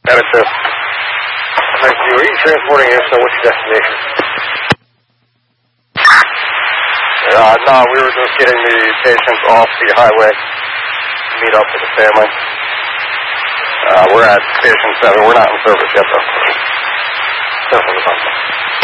That is true. Thank you. Are you transporting us? What's your destination? No, we were just getting the patients off the highway to meet up with the family. We're at Station 7. We're not in service yet, though. Definitely something.